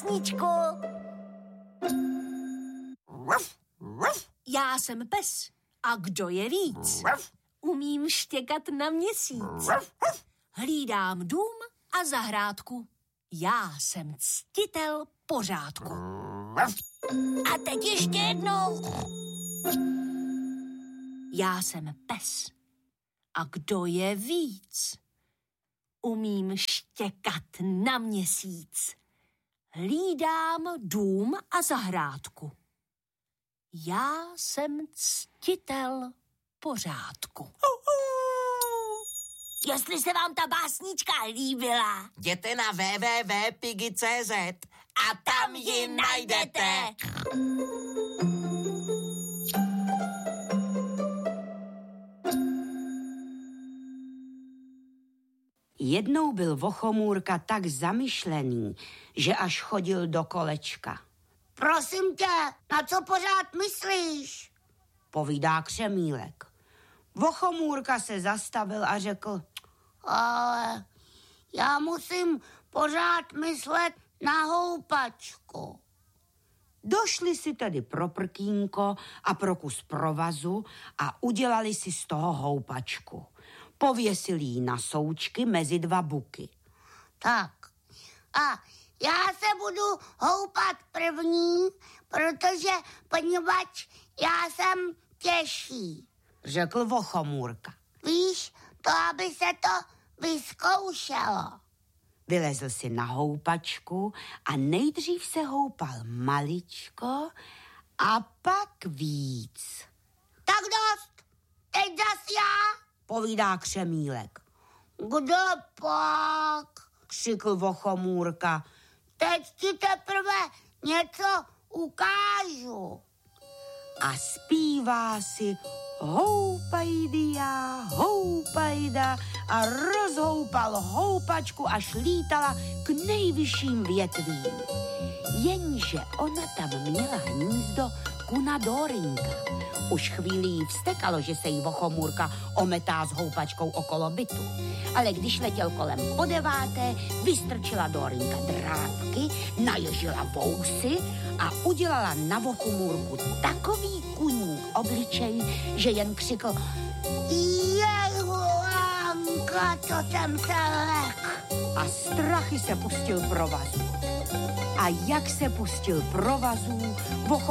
básničku. Já jsem pes. A kdo je víc? Umím štěkat na měsíc. Hlídám dům a zahrádku. Já jsem ctitel pořádku. A teď ještě jednou. Já jsem pes. A kdo je víc? Umím štěkat na měsíc. Hlídám dům a zahrádku. Já jsem ctitel pořádku. Jestli se vám ta básnička líbila, jděte na www.piggy.cz a tam ji najdete. Jednou byl Vochomůrka tak zamyšlený, že až chodil do kolečka. Prosím tě, na co pořád myslíš? Povídá Křemílek. Vochomůrka se zastavil a řekl: Ale já musím pořád myslet na houpačku. Došli si tedy pro prkínko a pro kus provazu a udělali si z toho houpačku. Pověsili ji na součky mezi dva buky. Tak, a já se budu houpat první, poněvadž já jsem těžší, řekl Vochomůrka. Víš, to aby se to vyzkoušelo. Vylezl si na houpačku a nejdřív se houpal maličko a pak víc. Tak dost, teď zas já, povídá Křemílek. Kdo pak? Křikl Vochomůrka. Teď ti teprve něco ukážu. A zpívá si houpajdia, houpajda a rozhoupal houpačku, až lítala k nejvyšším větvím. Jenže ona tam měla hnízdo kuna Dórinka. Už chvíli jí vztekalo, že se jí Vochomůrka ometá s houpačkou okolo bytu. Ale když letěl kolem po 9, vystrčila Dórinka drápky, naježila vousy a udělala na Vochomůrku takový kuní obličej, že jen křikl: Jehuánka, co jsem se lek. A strachy se pustil provazu. A jak se pustil provazu,